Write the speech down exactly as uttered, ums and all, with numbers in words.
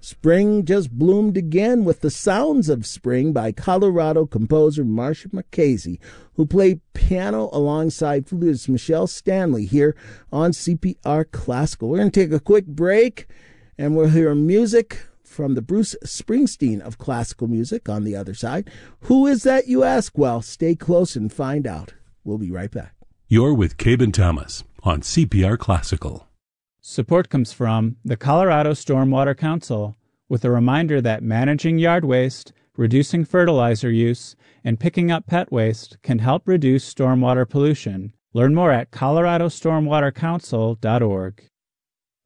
Spring just bloomed again with the Sounds of Spring by Colorado composer Marcia McKasey, who played piano alongside flutist Michelle Stanley here on C P R Classical. We're going to take a quick break, and we'll hear music from the Bruce Springsteen of classical music on the other side. Who is that, you ask? Well, stay close and find out. We'll be right back. You're with Cabe and Thomas on C P R Classical. Support comes from the Colorado Stormwater Council, with a reminder that managing yard waste, reducing fertilizer use, and picking up pet waste can help reduce stormwater pollution. Learn more at colorado stormwater council dot org.